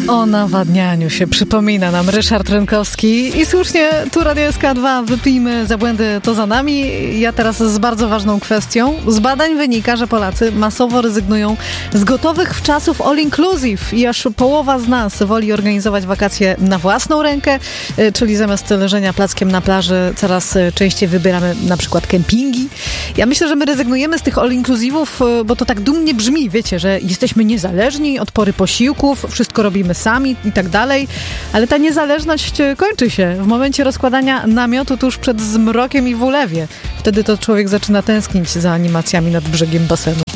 O nawadnianiu się przypomina nam Ryszard Rynkowski i słusznie, tu Radio SK2, wypijmy za błędy, to za nami. Ja teraz z bardzo ważną kwestią. Z badań wynika, że Polacy masowo rezygnują z gotowych wczasów all inclusive i aż połowa z nas woli organizować wakacje na własną rękę, czyli zamiast leżenia plackiem na plaży coraz częściej wybieramy na przykład kempingi. Ja myślę, że my rezygnujemy z tych all inclusivów, bo to tak dumnie brzmi, wiecie, że jesteśmy niezależni od pory posiłków, wszystko robimy sami i tak dalej, ale ta niezależność kończy się w momencie rozkładania namiotu tuż przed zmrokiem i w ulewie. Wtedy to człowiek zaczyna tęsknić za animacjami nad brzegiem basenu.